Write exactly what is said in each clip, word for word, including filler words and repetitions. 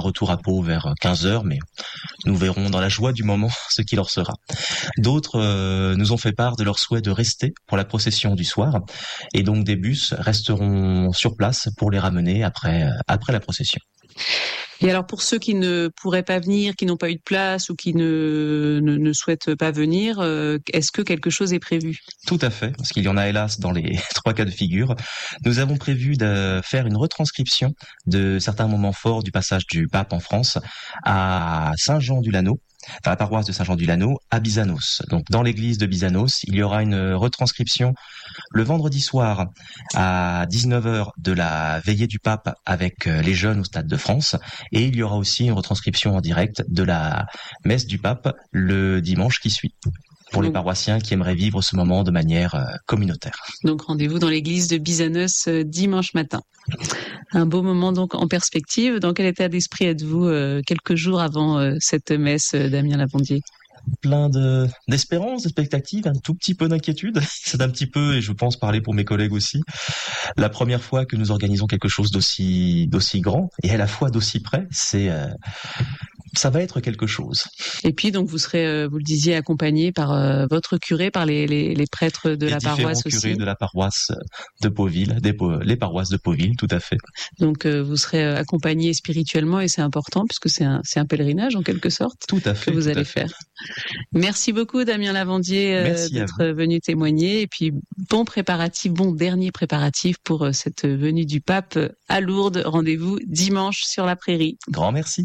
retour à Pau vers quinze heures, mais nous verrons dans la joie du moment ce qu'il leur sera. D'autres euh, nous ont fait part de leur souhait de rester pour la procession du soir, et donc des bus resteront sur place pour les ramener après, euh, après la procession. Et alors pour ceux qui ne pourraient pas venir, qui n'ont pas eu de place ou qui ne, ne, ne souhaitent pas venir, euh, est-ce que quelque chose est prévu ? Tout à fait, parce qu'il y en a hélas dans les trois cas de figure. Nous avons prévu de faire une retranscription de certains moments forts du passage du pape en France à Saint-Jean-du-Laneau, dans la paroisse de Saint-Jean-du-Laneau, à Bizanos. Donc dans l'église de Bizanos, il y aura une retranscription le vendredi soir à dix-neuf heures de la veillée du pape avec les jeunes au Stade de France, et il y aura aussi une retranscription en direct de la messe du pape le dimanche qui suit, pour les paroissiens qui aimeraient vivre ce moment de manière euh, communautaire. Donc rendez-vous dans l'église de Bizanos euh, dimanche matin. Un beau moment donc en perspective. Dans quel état d'esprit êtes-vous euh, quelques jours avant euh, cette messe, euh, Damien Lavandier ? Plein de d'espérance, d'expectative, un tout petit peu d'inquiétude. C'est un petit peu, et je pense parler pour mes collègues aussi, la première fois que nous organisons quelque chose d'aussi d'aussi grand et à la fois d'aussi près. C'est euh, ça va être quelque chose. Et puis donc vous serez, euh, vous le disiez, accompagné par euh, votre curé, par les, les, les prêtres de les la paroisse aussi. Les curés de la paroisse de Pauville, des, les paroisses de Pauville, tout à fait. Donc euh, vous serez accompagné spirituellement et c'est important puisque c'est un, c'est un pèlerinage en quelque sorte tout à fait, que vous allez faire. Merci beaucoup Damien Lavandier euh, d'être venu témoigner et puis bon préparatif, bon dernier préparatif pour euh, cette venue du pape à Lourdes. Rendez-vous dimanche sur la Prairie. Grand merci.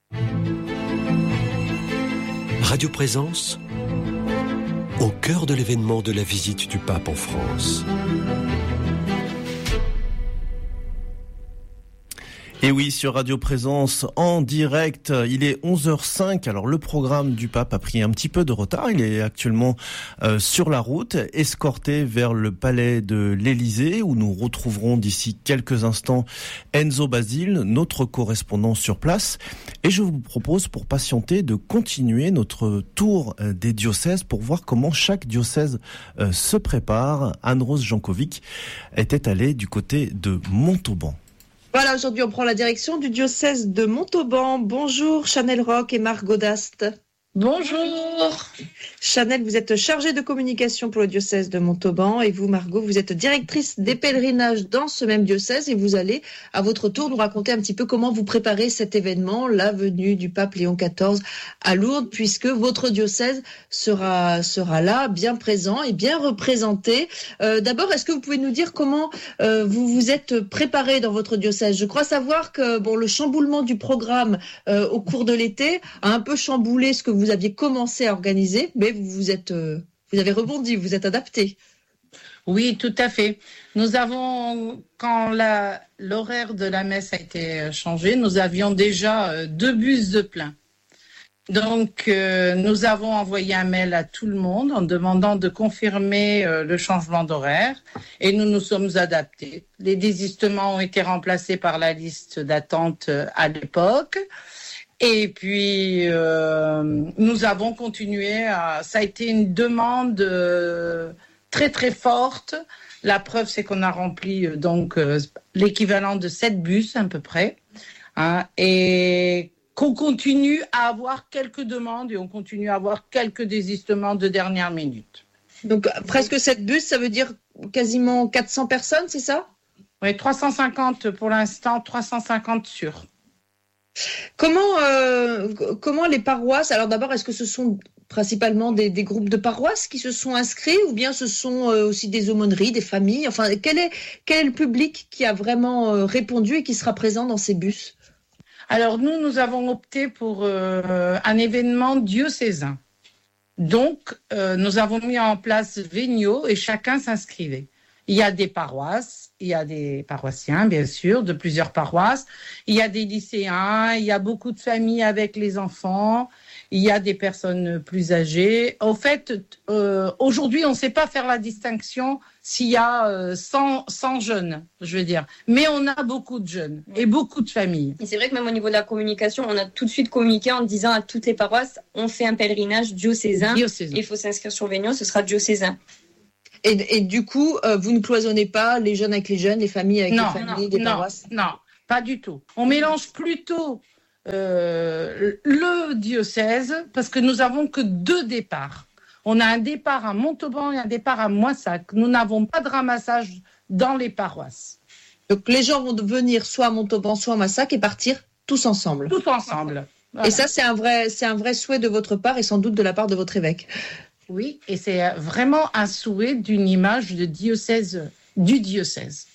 Radio Présence, au cœur de l'événement de la visite du pape en France. Et oui, sur Radio Présence, en direct, il est onze heures cinq. Alors, le programme du pape a pris un petit peu de retard. Il est actuellement euh, sur la route, escorté vers le palais de l'Élysée, où nous retrouverons d'ici quelques instants Enzo Basile, notre correspondant sur place. Et je vous propose, pour patienter, de continuer notre tour des diocèses pour voir comment chaque diocèse euh, se prépare. Anne-Rose Jankovic était allée du côté de Montauban. Voilà, aujourd'hui on prend la direction du diocèse de Montauban. Bonjour Chanel Roch et Marc Godast. Bonjour. Chanel, vous êtes chargée de communication pour le diocèse de Montauban et vous, Margot, vous êtes directrice des pèlerinages dans ce même diocèse et vous allez à votre tour nous raconter un petit peu comment vous préparez cet événement, la venue du pape Léon quatorze à Lourdes, puisque votre diocèse sera, sera là, bien présent et bien représenté. Euh, d'abord, est-ce que vous pouvez nous dire comment euh, vous vous êtes préparé dans votre diocèse ? Je crois savoir que bon, le chamboulement du programme euh, au cours de l'été a un peu chamboulé ce que vous Vous aviez commencé à organiser, mais vous vous êtes, euh, vous avez rebondi, vous êtes adapté. Oui, tout à fait. Nous avons, quand la, l'horaire de la messe a été changé, nous avions déjà deux bus de plein. Donc, euh, nous avons envoyé un mail à tout le monde en demandant de confirmer euh, le changement d'horaire et nous nous sommes adaptés. Les désistements ont été remplacés par la liste d'attente euh, à l'époque. Et puis, euh, nous avons continué à... Ça a été une demande euh, très, très forte. La preuve, c'est qu'on a rempli euh, donc euh, l'équivalent de sept bus, à peu près. Hein, et qu'on continue à avoir quelques demandes et on continue à avoir quelques désistements de dernière minute. Donc, presque sept bus, ça veut dire quasiment quatre cents personnes, c'est ça ? Oui, trois cent cinquante pour l'instant, trois cent cinquante sûrs. Comment, euh, comment les paroisses, alors d'abord, est-ce que ce sont principalement des, des groupes de paroisses qui se sont inscrits ou bien ce sont euh, aussi des aumôneries, des familles ? Enfin, quel est, quel est le public qui a vraiment euh, répondu et qui sera présent dans ces bus ? Alors nous, nous avons opté pour euh, un événement diocésain. Donc, euh, nous avons mis en place Végnaux et chacun s'inscrivait. Il y a des paroisses, il y a des paroissiens, bien sûr, de plusieurs paroisses. Il y a des lycéens, il y a beaucoup de familles avec les enfants. Il y a des personnes plus âgées. En fait, euh, aujourd'hui, on ne sait pas faire la distinction s'il y a euh, cent, cent jeunes, je veux dire. Mais on a beaucoup de jeunes et beaucoup de familles. Et c'est vrai que même au niveau de la communication, on a tout de suite communiqué en disant à toutes les paroisses, on fait un pèlerinage diocésain. Diocésain. Il faut s'inscrire sur Vénion, ce sera diocésain. Et, et du coup, euh, vous ne cloisonnez pas les jeunes avec les jeunes, les familles avec non, les familles, non, des non, paroisses ? Non, pas du tout. On mélange plutôt euh, le diocèse, parce que nous avons que deux départs. On a un départ à Montauban et un départ à Moissac. Nous n'avons pas de ramassage dans les paroisses. Donc les gens vont venir soit à Montauban, soit à Moissac et partir tous ensemble. Tous ensemble. Voilà. Et ça, c'est un vrai, c'est un vrai souhait de votre part et sans doute de la part de votre évêque. Oui, et c'est vraiment un souhait d'une image de diocèse, du diocèse.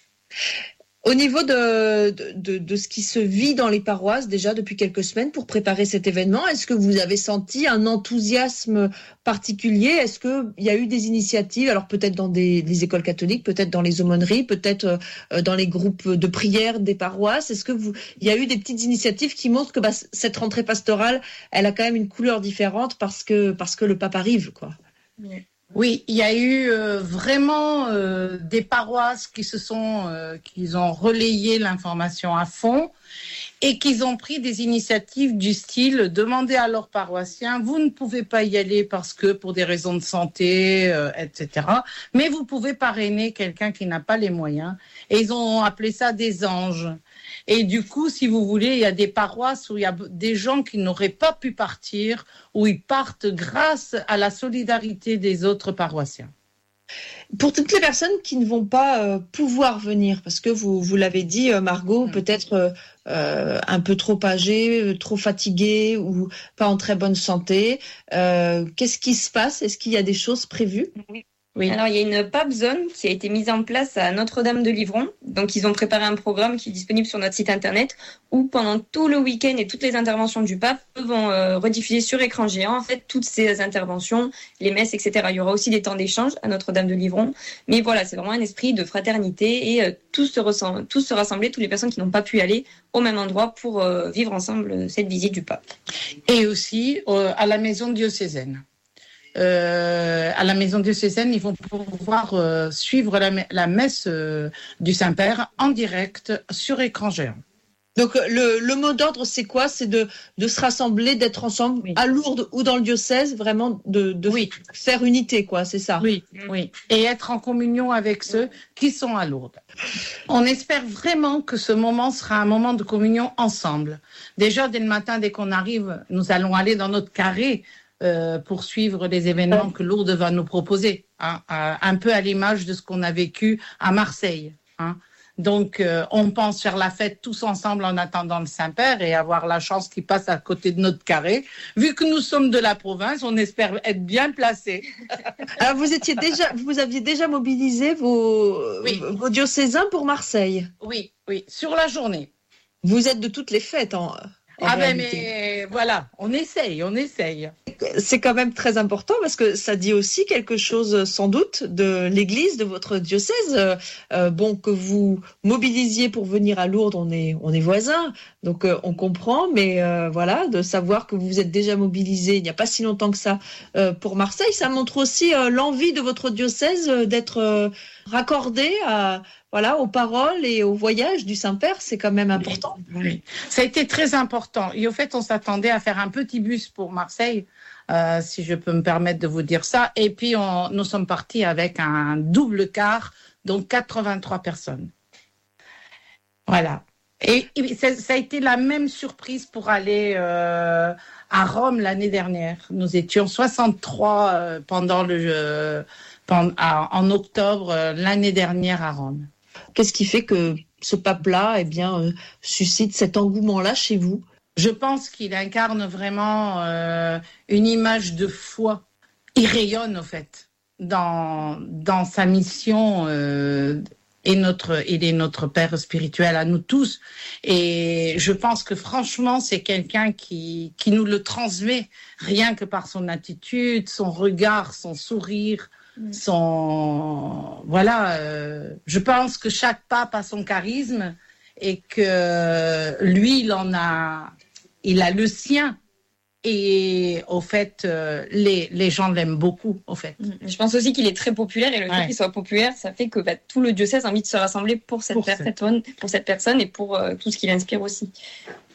Au niveau de, de, de, de ce qui se vit dans les paroisses déjà depuis quelques semaines pour préparer cet événement, est-ce que vous avez senti un enthousiasme particulier? Est-ce qu'il y a eu des initiatives, alors peut-être dans des, des écoles catholiques, peut-être dans les aumôneries, peut-être euh, dans les groupes de prière des paroisses? Est-ce que vous, il y a eu des petites initiatives qui montrent que bah, cette rentrée pastorale, elle a quand même une couleur différente parce que, parce que le pape arrive, quoi? Oui. Oui, il y a eu euh, vraiment euh, des paroisses qui se sont, euh, qui ont relayé l'information à fond et qui ont pris des initiatives du style demander à leurs paroissiens, vous ne pouvez pas y aller parce que pour des raisons de santé, euh, et cetera. Mais vous pouvez parrainer quelqu'un qui n'a pas les moyens. Et ils ont appelé ça des anges. Et du coup, si vous voulez, il y a des paroisses où il y a des gens qui n'auraient pas pu partir, où ils partent grâce à la solidarité des autres paroissiens. Pour toutes les personnes qui ne vont pas euh, pouvoir venir, parce que vous, vous l'avez dit, euh, Margot, mmh. peut-être euh, un peu trop âgées, euh, trop fatiguées ou pas en très bonne santé, euh, qu'est-ce qui se passe? Est-ce qu'il y a des choses prévues? Oui. Oui. Alors, il y a une P A P zone qui a été mise en place à Notre-Dame-de-Livron. Donc, ils ont préparé un programme qui est disponible sur notre site internet où, pendant tout le week-end et toutes les interventions du pape vont euh, rediffuser sur écran géant, en fait, toutes ces interventions, les messes, et cetera. Il y aura aussi des temps d'échange à Notre-Dame-de-Livron. Mais voilà, c'est vraiment un esprit de fraternité et euh, tous, se ressem- tous se rassembler, toutes les personnes qui n'ont pas pu y aller au même endroit pour euh, vivre ensemble cette visite du pape. Et aussi euh, à la maison diocésaine. Euh, à la maison diocésaine, ils vont pouvoir euh, suivre la, la messe euh, du Saint-Père en direct sur écran géant. Donc le, le mot d'ordre, c'est quoi? C'est de, de se rassembler, d'être ensemble oui. à Lourdes ou dans le diocèse, vraiment de, de oui. faire unité, quoi, c'est ça? Oui, oui. Et être en communion avec ceux qui sont à Lourdes. On espère vraiment que ce moment sera un moment de communion ensemble. Déjà, dès le matin, dès qu'on arrive, nous allons aller dans notre carré Euh, pour suivre les événements que Lourdes va nous proposer, hein, euh, un peu à l'image de ce qu'on a vécu à Marseille. Hein. Donc, euh, on pense faire la fête tous ensemble en attendant le Saint-Père et avoir la chance qu'il passe à côté de notre carré. Vu que nous sommes de la province, on espère être bien placés. Alors, vous étiez déjà, vous aviez déjà mobilisé vos, oui. vos diocésains pour Marseille? Oui, oui, sur la journée. Vous êtes de toutes les fêtes en. Ah ben mais voilà, on essaye, on essaye. C'est quand même très important parce que ça dit aussi quelque chose sans doute de l'Église, de votre diocèse. Euh, bon, que vous mobilisiez pour venir à Lourdes, on est, on est voisins, donc euh, on comprend, mais euh, voilà, de savoir que vous êtes déjà mobilisés il n'y a pas si longtemps que ça euh, pour Marseille, ça montre aussi euh, l'envie de votre diocèse euh, d'être euh, raccordé à... Voilà, aux paroles et au voyage du Saint-Père, c'est quand même important. Oui, ça a été très important. Et au fait, on s'attendait à faire un petit bus pour Marseille, euh, si je peux me permettre de vous dire ça. Et puis, on, nous sommes partis avec un double car, donc quatre-vingt-trois personnes. Voilà. Et, et ça, ça a été la même surprise pour aller euh, à Rome l'année dernière. Nous étions soixante-trois euh, pendant le, euh, pendant, à, en octobre euh, l'année dernière à Rome. Qu'est-ce qui fait que ce pape-là eh bien, euh, suscite cet engouement-là chez vous? Je pense qu'il incarne vraiment euh, une image de foi. Il rayonne, au fait, dans, dans sa mission euh, et notre, il est notre Père spirituel à nous tous. Et je pense que, franchement, c'est quelqu'un qui, qui nous le transmet, rien que par son attitude, son regard, son sourire. Son voilà, euh, je pense que chaque pape a son charisme et que lui il en a, il a le sien et au fait euh, les les gens l'aiment beaucoup au fait. Je pense aussi qu'il est très populaire et le fait ouais. qu'il soit populaire, ça fait que bah, tout le diocèse a envie de se rassembler pour cette pour personne, cette... pour cette personne et pour euh, tout ce qu'il inspire aussi.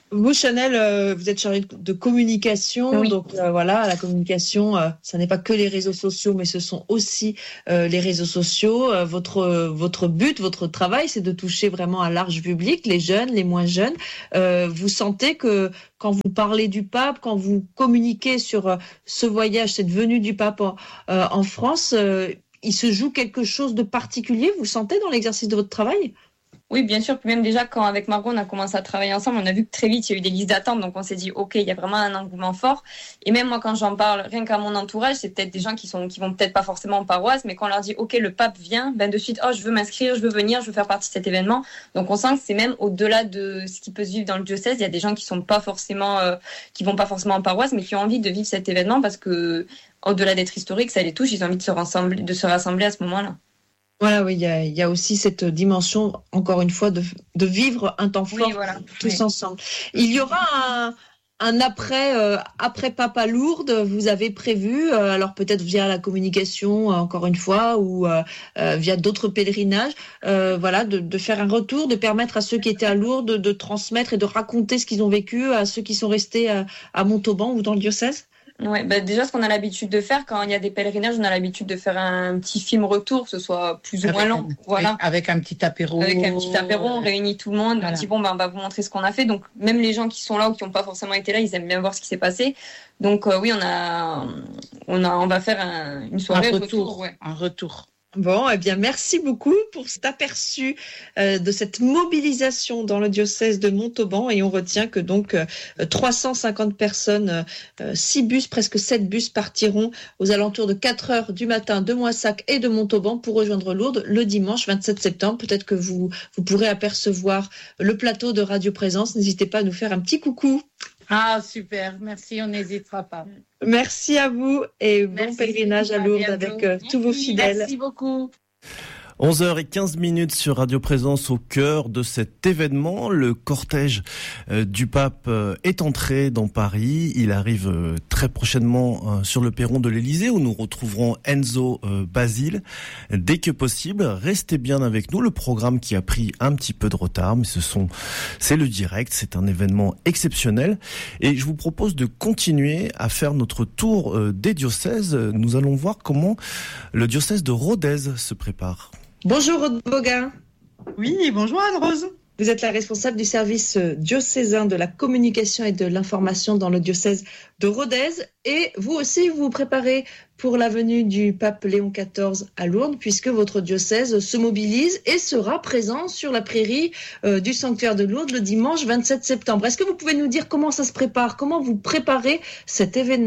Vous, Chanel, euh, vous êtes chargée de communication, oui. donc euh, voilà, la communication, euh, ça n'est pas que les réseaux sociaux, mais ce sont aussi euh, les réseaux sociaux. Euh, votre votre but, votre travail, c'est de toucher vraiment un large public, les jeunes, les moins jeunes. Euh, vous sentez que quand vous parlez du pape, quand vous communiquez sur euh, ce voyage, cette venue du pape en, euh, en France, euh, il se joue quelque chose de particulier, vous le sentez dans l'exercice de votre travail ? Oui, bien sûr. Puis même déjà, quand avec Margot, on a commencé à travailler ensemble, on a vu que très vite, il y a eu des listes d'attente. Donc, on s'est dit, OK, il y a vraiment un engouement fort. Et même moi, quand j'en parle, rien qu'à mon entourage, c'est peut-être des gens qui sont, qui vont peut-être pas forcément en paroisse, mais quand on leur dit, OK, le pape vient, ben, de suite, oh, je veux m'inscrire, je veux venir, je veux faire partie de cet événement. Donc, on sent que c'est même au-delà de ce qui peut se vivre dans le diocèse. Il y a des gens qui sont pas forcément, euh, qui vont pas forcément en paroisse, mais qui ont envie de vivre cet événement parce que, au-delà d'être historique, ça les touche. Ils ont envie de se rassembler, de se rassembler à ce moment-là. Voilà, oui, il y a, il y a aussi cette dimension, encore une fois, de, de vivre un temps fort oui, voilà. tous oui. ensemble. Il y aura un, un après, euh, après Pape à Lourdes, vous avez prévu, euh, alors peut-être via la communication, euh, encore une fois, ou euh, euh, via d'autres pèlerinages, euh, voilà, de, de faire un retour, de permettre à ceux qui étaient à Lourdes de, de transmettre et de raconter ce qu'ils ont vécu à ceux qui sont restés à, à Montauban ou dans le diocèse. Ouais, bah déjà, ce qu'on a l'habitude de faire quand il y a des pèlerinages, on a l'habitude de faire un petit film retour, que ce soit plus ou moins long. Voilà. Avec un petit apéro. Avec un petit apéro, on réunit tout le monde, voilà. On dit bon, bah, on va vous montrer ce qu'on a fait. Donc, même les gens qui sont là ou qui n'ont pas forcément été là, ils aiment bien voir ce qui s'est passé. Donc, euh, oui, on a, on a, on va faire un, une soirée un retour. retour ouais. Un retour. Bon, eh bien, merci beaucoup pour cet aperçu euh, de cette mobilisation dans le diocèse de Montauban. Et on retient que donc euh, trois cent cinquante personnes, euh, six bus, presque sept bus partiront aux alentours de quatre heures du matin de Moissac et de Montauban pour rejoindre Lourdes le dimanche vingt-sept septembre. Peut-être que vous, vous pourrez apercevoir le plateau de Radio Présence. N'hésitez pas à nous faire un petit coucou. Ah, super. Merci, on n'hésitera pas. Merci à vous et Merci, bon pèlerinage à Lourdes avec euh, tous vos fidèles. Merci beaucoup. onze heures quinze sur Radio Présence au cœur de cet événement. Le cortège euh, du pape euh, est entré dans Paris. Il arrive euh, très prochainement euh, sur le perron de l'Élysée où nous retrouverons Enzo euh, Basile. Dès que possible, restez bien avec nous. Le programme qui a pris un petit peu de retard, mais ce sont, c'est le direct. C'est un événement exceptionnel. Et je vous propose de continuer à faire notre tour euh, des diocèses. Nous allons voir comment le diocèse de Rodez se prépare. Bonjour Aude Boguin. Oui, bonjour Anne-Rose. Vous êtes la responsable du service diocésain de la communication et de l'information dans le diocèse de Rodez. Et vous aussi, vous vous préparez pour la venue du pape Léon quatorze à Lourdes, puisque votre diocèse se mobilise et sera présent sur la prairie euh, du sanctuaire de Lourdes le dimanche vingt-sept septembre. Est-ce que vous pouvez nous dire comment ça se prépare, comment vous préparez cet événement ?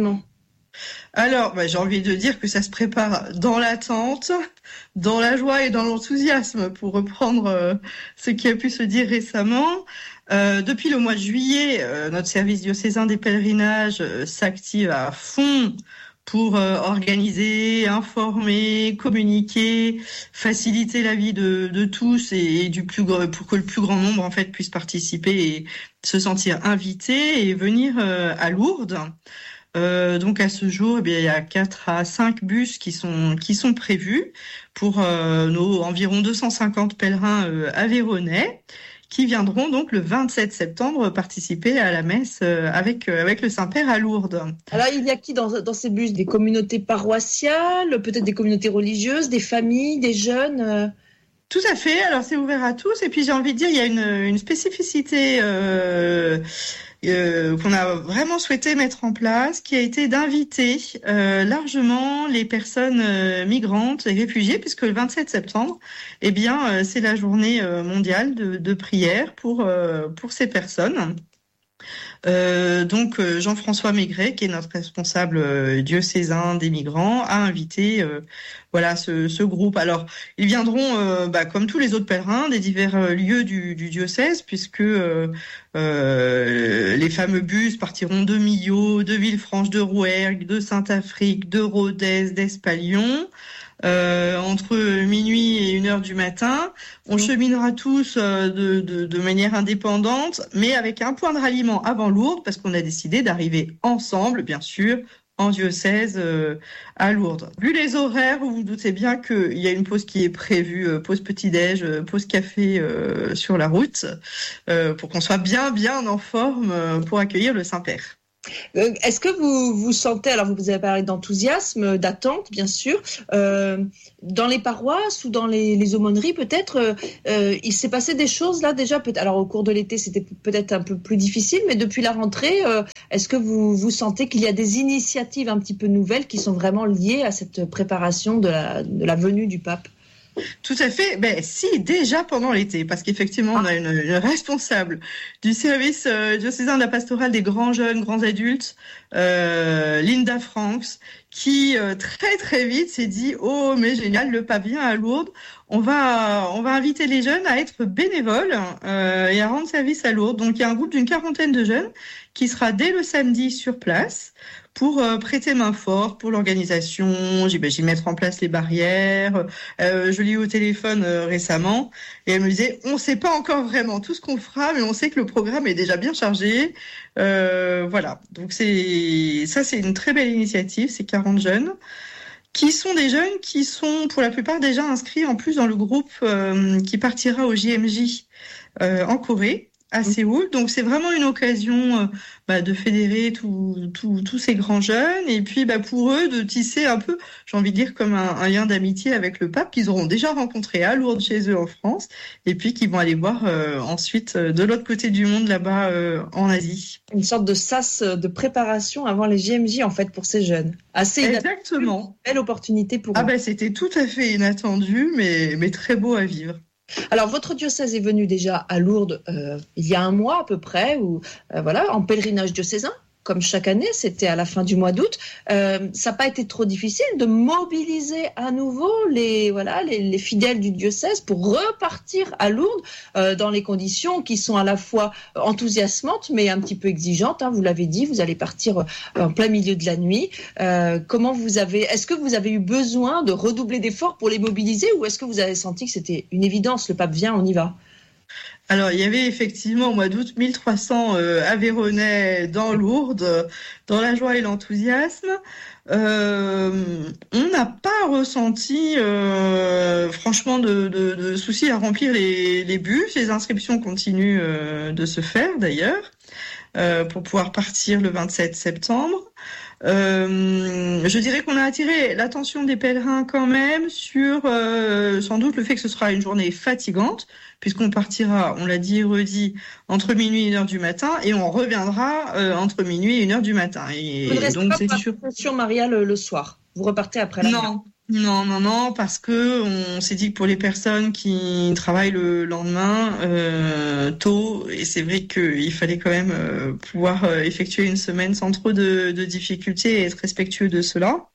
Alors, bah, j'ai envie de dire que ça se prépare dans l'attente, dans la joie et dans l'enthousiasme, pour reprendre euh, ce qui a pu se dire récemment. Euh, depuis le mois de juillet, euh, notre service diocésain des pèlerinages euh, s'active à fond pour euh, organiser, informer, communiquer, faciliter la vie de, de tous et, et du plus pour que le plus grand nombre en fait puisse participer et se sentir invité et venir euh, à Lourdes. Euh, donc à ce jour, eh bien, il y a quatre à cinq bus qui sont qui sont prévus pour euh, nos environ deux cent cinquante pèlerins euh, aveyronnais qui viendront donc le vingt-sept septembre participer à la messe euh, avec euh, avec le Saint-Père à Lourdes. Alors il y a qui dans dans ces bus ? Des communautés paroissiales, peut-être des communautés religieuses, des familles, des jeunes euh... Tout à fait. Alors c'est ouvert à tous et puis j'ai envie de dire il y a une une spécificité euh, Euh, qu'on a vraiment souhaité mettre en place, qui a été d'inviter euh, largement les personnes euh, migrantes et réfugiées, puisque le vingt-sept septembre, eh bien, euh, c'est la journée euh, mondiale de, de prière pour euh, pour ces personnes. Euh, donc euh, Jean-François Maigret, qui est notre responsable euh, diocésain des migrants, a invité euh, voilà ce, ce groupe. Alors ils viendront, euh, bah, comme tous les autres pèlerins, des divers euh, lieux du, du diocèse, puisque euh, euh, les fameux bus partiront de Millau, de Villefranche, de Rouergue, de Saint-Affrique, de Rodez, d'Espalion. Euh, entre minuit et une heure du matin. On cheminera tous euh, de, de, de manière indépendante, mais avec un point de ralliement avant Lourdes, parce qu'on a décidé d'arriver ensemble, bien sûr, en diocèse euh, à Lourdes. Vu les horaires, vous vous doutez bien qu'il y a une pause qui est prévue, euh, pause petit-déj, euh, pause café euh, sur la route, euh, pour qu'on soit bien, bien en forme euh, pour accueillir le Saint-Père. Euh, Est-ce que vous vous sentez, alors vous avez parlé d'enthousiasme, d'attente, bien sûr, euh, dans les paroisses ou dans les, les aumôneries peut-être, euh, il s'est passé des choses là déjà, peut-être, alors au cours de l'été c'était peut-être un peu plus difficile, mais depuis la rentrée, euh, est-ce que vous, vous sentez qu'il y a des initiatives un petit peu nouvelles qui sont vraiment liées à cette préparation de la, de la venue du pape ? Tout à fait. Ben si, déjà pendant l'été, parce qu'effectivement, on a une, une responsable du service euh, diocésain de la pastorale des grands jeunes, grands adultes, euh, Linda Franks, qui euh, très très vite s'est dit « Oh, mais génial, le pape vient à Lourdes, on va on va inviter les jeunes à être bénévoles euh, et à rendre service à Lourdes. » Donc il y a un groupe d'une quarantaine de jeunes qui sera dès le samedi sur place pour euh, prêter main forte pour l'organisation, j'imagine mettre en place les barrières. Euh, je l'ai eu au téléphone euh, récemment et elle me disait, on ne sait pas encore vraiment tout ce qu'on fera, mais on sait que le programme est déjà bien chargé. Euh, voilà, donc c'est ça, c'est une très belle initiative, ces quarante jeunes, qui sont des jeunes qui sont pour la plupart déjà inscrits en plus dans le groupe euh, qui partira au J M J euh, en Corée, à Séoul. Donc c'est vraiment une occasion euh, bah, de fédérer tous tout, tous ces grands jeunes et puis bah, pour eux de tisser un peu, j'ai envie de dire, comme un, un lien d'amitié avec le pape qu'ils auront déjà rencontré à Lourdes chez eux en France et puis qu'ils vont aller voir euh, ensuite euh, de l'autre côté du monde là-bas euh, en Asie. Une sorte de sas de préparation avant les J M J en fait pour ces jeunes. Assez Exactement. Belle opportunité pour ah eux. Bah, c'était tout à fait inattendu mais, mais très beau à vivre. Alors, votre diocèse est venu déjà à Lourdes euh, il y a un mois à peu près, ou euh, voilà, en pèlerinage diocésain, comme chaque année, c'était à la fin du mois d'août. Euh, ça n'a pas été trop difficile de mobiliser à nouveau les voilà les, les fidèles du diocèse pour repartir à Lourdes euh, dans les conditions qui sont à la fois enthousiasmantes mais un petit peu exigeantes. Hein, vous l'avez dit, vous allez partir en plein milieu de la nuit. Euh, comment vous avez Est-ce que vous avez eu besoin de redoubler d'efforts pour les mobiliser, ou est-ce que vous avez senti que c'était une évidence, le pape vient, on y va? Alors, il y avait effectivement au mois d'août mille trois cents euh, Aveyronais dans Lourdes, dans la joie et l'enthousiasme. Euh, on n'a pas ressenti euh, franchement de, de, de soucis à remplir les, les bus. Les inscriptions continuent euh, de se faire d'ailleurs euh, pour pouvoir partir le vingt-sept septembre. Euh, je dirais qu'on a attiré l'attention des pèlerins quand même sur euh, sans doute le fait que ce sera une journée fatigante, puisqu'on partira, on l'a dit et redit, entre minuit et une heure du matin, et on reviendra euh, entre minuit et une heure du matin. Et, Vous ne restez donc pas c'est pour sûr. la Passion Maria le, le soir. Vous repartez après la Non. Non, non, non, parce que on s'est dit que pour les personnes qui travaillent le lendemain euh, tôt, et c'est vrai qu'il fallait quand même euh, pouvoir euh, effectuer une semaine sans trop de, de difficultés et être respectueux de cela.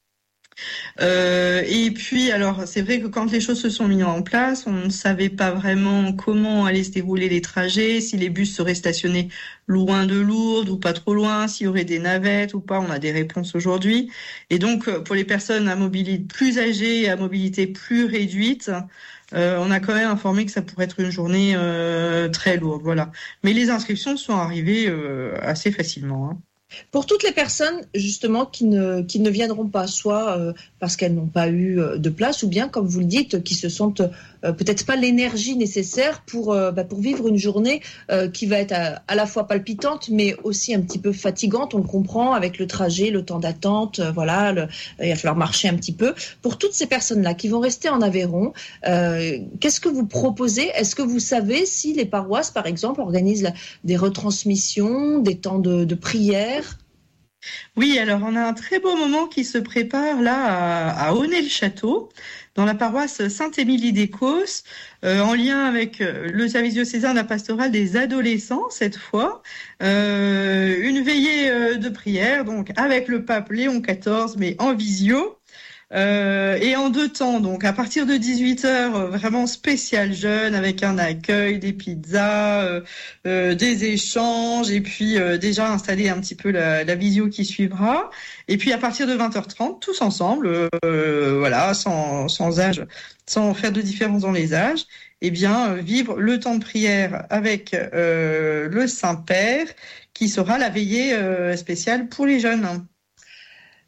Euh, et puis, alors, c'est vrai que quand les choses se sont mises en place, on ne savait pas vraiment comment allaient se dérouler les trajets, si les bus seraient stationnés loin de Lourdes ou pas trop loin, s'il y aurait des navettes ou pas. On a des réponses aujourd'hui. Et donc, pour les personnes à mobilité plus âgées et à mobilité plus réduite, euh, on a quand même informé que ça pourrait être une journée euh, très lourde. Voilà. Mais les inscriptions sont arrivées euh, assez facilement, hein. Pour toutes les personnes justement qui ne qui ne viendront pas, soit euh, parce qu'elles n'ont pas eu de place, ou bien comme vous le dites, qui se sentent euh, peut-être pas l'énergie nécessaire pour euh, bah, pour vivre une journée euh, qui va être à, à la fois palpitante mais aussi un petit peu fatigante. On le comprend avec le trajet, le temps d'attente, euh, voilà, le, il va falloir marcher un petit peu. Pour toutes ces personnes-là qui vont rester en Aveyron, euh, qu'est-ce que vous proposez? Est-ce que vous savez si les paroisses, par exemple, organisent la, des retransmissions, des temps de, de prière? Oui, alors on a un très beau moment qui se prépare là à, à Aunay-le-Château, dans la paroisse Sainte-Émilie d'Écosse, euh, en lien avec le service diocésain de la pastorale des adolescents cette fois. Euh, une veillée euh, de prière, donc avec le pape Léon quatorze, mais en visio. Euh, et en deux temps, donc à partir de dix-huit heures, vraiment spécial jeune, avec un accueil, des pizzas, euh, euh, des échanges, et puis euh, déjà installer un petit peu la, la visio qui suivra. Et puis à partir de vingt heures trente, tous ensemble, euh, voilà, sans, sans âge, sans faire de différence dans les âges, eh bien vivre le temps de prière avec euh, le Saint-Père, qui sera la veillée euh, spéciale pour les jeunes.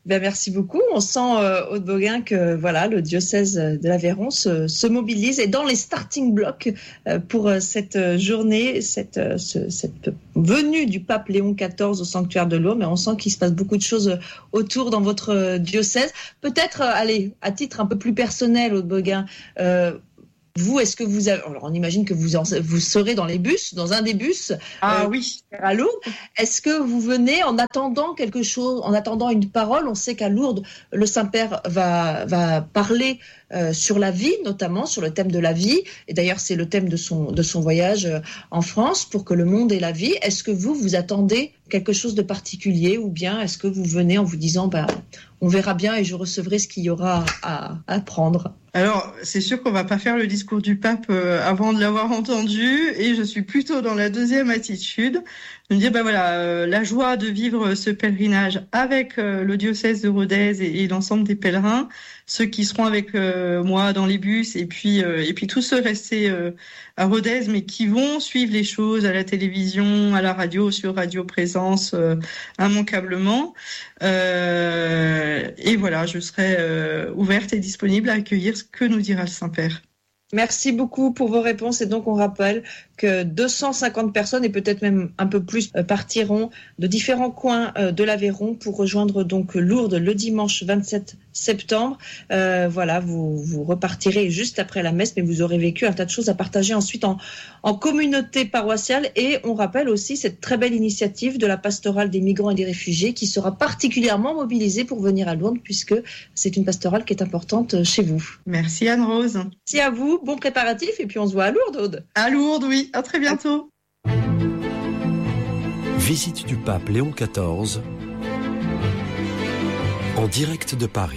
Ben, merci beaucoup. On sent, euh, Aude Boguin, que voilà, le diocèse de l'Aveyron se, se mobilise et dans les starting blocks euh, pour euh, cette journée, cette, euh, ce, cette venue du pape Léon quatorze au sanctuaire de Lourdes. Mais on sent qu'il se passe beaucoup de choses autour dans votre euh, diocèse. Peut-être, euh, allez, à titre un peu plus personnel, Aude Boguin, euh, vous, est-ce que vous avez... Alors, on imagine que vous, en... vous serez dans les bus, dans un des bus. Ah euh, oui. À Lourdes. Est-ce que vous venez en attendant quelque chose, en attendant une parole? On sait qu'à Lourdes, le Saint-Père va, va parler euh, sur la vie, notamment sur le thème de la vie. Et d'ailleurs, c'est le thème de son, de son voyage euh, en France, pour que le monde ait la vie. Est-ce que vous, vous attendez quelque chose de particulier, ou bien est-ce que vous venez en vous disant, bah, on verra bien et je recevrai ce qu'il y aura à, à prendre? Alors, c'est sûr qu'on va pas faire le discours du pape euh, avant de l'avoir entendu, et je suis plutôt dans la deuxième attitude, de me dire, ben voilà, euh, la joie de vivre ce pèlerinage avec euh, le diocèse de Rodez et, et l'ensemble des pèlerins, ceux qui seront avec euh, moi dans les bus, et puis euh, et puis tous ceux restés euh, à Rodez, mais qui vont suivre les choses à la télévision, à la radio, sur Radio Présence, euh, immanquablement. Euh, et voilà, je serai euh, ouverte et disponible à accueillir ce que nous dira le Saint-Père. Merci beaucoup pour vos réponses. Et donc, on rappelle que deux cent cinquante personnes, et peut-être même un peu plus, partiront de différents coins de l'Aveyron pour rejoindre donc Lourdes le dimanche vingt-sept septembre. Euh, voilà, vous, vous repartirez juste après la messe, mais vous aurez vécu un tas de choses à partager ensuite en, en communauté paroissiale. Et on rappelle aussi cette très belle initiative de la pastorale des migrants et des réfugiés qui sera particulièrement mobilisée pour venir à Lourdes, puisque c'est une pastorale qui est importante chez vous. Merci Anne-Rose. Merci à vous. Bon préparatif, et puis on se voit à Lourdes, Aude. À Lourdes, oui. À très bientôt. Visite du pape Léon quatorze en direct de Paris.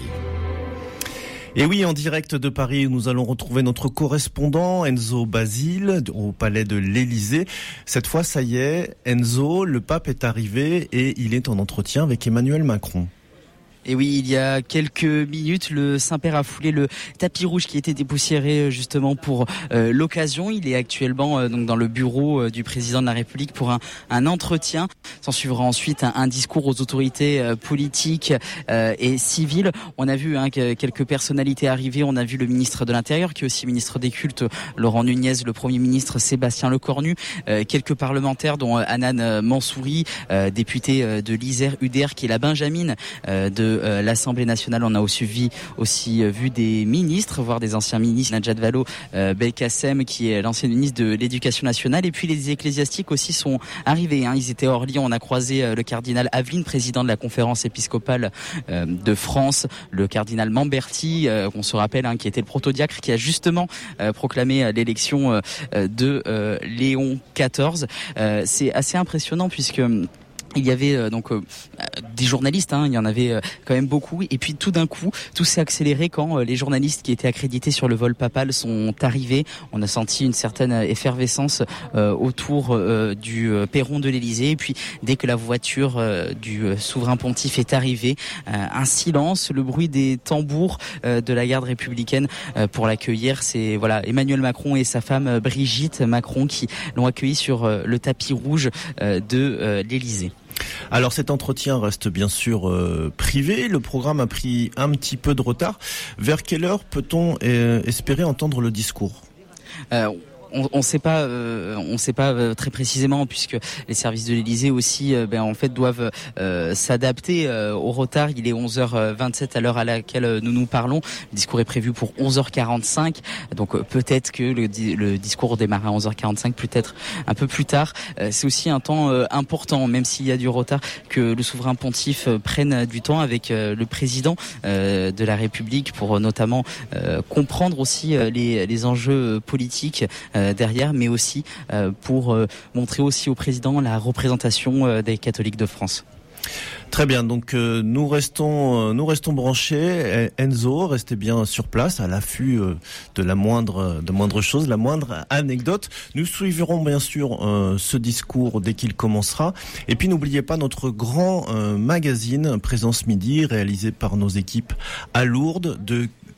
Et oui, en direct de Paris, nous allons retrouver notre correspondant Enzo Basile au palais de l'Élysée. Cette fois, ça y est, Enzo, le pape est arrivé et il est en entretien avec Emmanuel Macron. Et oui, il y a quelques minutes, le Saint-Père a foulé le tapis rouge qui était dépoussiéré justement pour euh, l'occasion. Il est actuellement euh, donc dans le bureau euh, du président de la République pour un, un entretien. S'en suivra ensuite un, un discours aux autorités euh, politiques euh, et civiles. On a vu hein, que quelques personnalités arriver. On a vu le ministre de l'Intérieur qui est aussi ministre des Cultes, Laurent Nunez, le Premier ministre Sébastien Lecornu, euh, quelques parlementaires dont euh, Hanan Mansouri, euh, député euh, de l'Isère U D R qui est la Benjamine euh, de Euh, l'Assemblée nationale. On a aussi vu, aussi euh, vu des ministres, voire des anciens ministres, Najat Vallaud euh, Belkacem qui est l'ancien ministre de l'Éducation nationale, et puis les ecclésiastiques aussi sont arrivés. Hein. Ils étaient à Orly. On a croisé euh, le cardinal Aveline, président de la conférence épiscopale euh, de France, le cardinal Mamberti, euh, qu'on se rappelle, hein, qui était le protodiacre, qui a justement euh, proclamé euh, l'élection euh, de euh, Léon quatorze. Euh, c'est assez impressionnant puisque il y avait euh, donc euh, des journalistes, hein, il y en avait euh, quand même beaucoup, et puis tout d'un coup, tout s'est accéléré quand euh, les journalistes qui étaient accrédités sur le vol papal sont arrivés. On a senti une certaine effervescence euh, autour euh, du euh, perron de l'Élysée, et puis dès que la voiture euh, du euh, souverain pontife est arrivée, euh, un silence, le bruit des tambours euh, de la garde républicaine euh, pour l'accueillir. C'est voilà Emmanuel Macron et sa femme euh, Brigitte Macron qui l'ont accueilli sur euh, le tapis rouge euh, de euh, l'Élysée. Alors cet entretien reste bien sûr euh, privé, le programme a pris un petit peu de retard. Vers quelle heure peut-on euh, espérer entendre le discours ? euh, On on sait pas, euh, on sait pas euh, très précisément, puisque les services de l'Élysée aussi, euh, ben en fait doivent euh, s'adapter euh, au retard. Il est onze heures vingt-sept à l'heure à laquelle nous nous parlons. Le discours est prévu pour onze heures quarante-cinq, donc euh, peut-être que le, le discours démarre à onze heures quarante-cinq, peut-être un peu plus tard. Euh, c'est aussi un temps euh, important, même s'il y a du retard, que le souverain pontife euh, prenne du temps avec euh, le président euh, de la République pour euh, notamment euh, comprendre aussi euh, les, les enjeux politiques euh, derrière, mais aussi euh, pour euh, montrer aussi au président la représentation euh, des catholiques de France. Très bien, donc euh, nous restons euh, nous restons branchés. Enzo, restez bien sur place à l'affût euh, de la moindre de moindre chose, la moindre anecdote. Nous suivrons bien sûr euh, ce discours dès qu'il commencera. Et puis n'oubliez pas notre grand euh, magazine Présence Midi, réalisé par nos équipes à Lourdes, de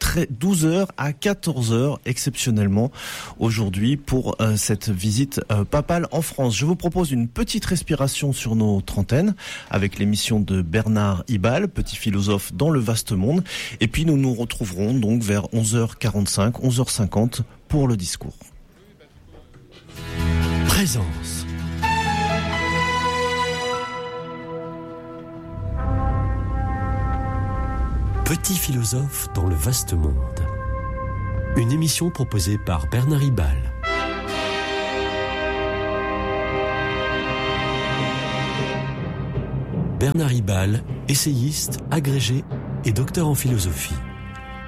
douze heures à quatorze heures exceptionnellement aujourd'hui pour euh, cette visite euh, papale en France. Je vous propose une petite respiration sur notre antenne avec l'émission de Bernard Hibal, petit philosophe dans le vaste monde. Et puis nous nous retrouverons donc vers onze heures quarante-cinq, onze heures cinquante pour le discours. Présence. Petit philosophe dans le vaste monde. Une émission proposée par Bernard Hibal. Bernard Hibal, essayiste, agrégé et docteur en philosophie.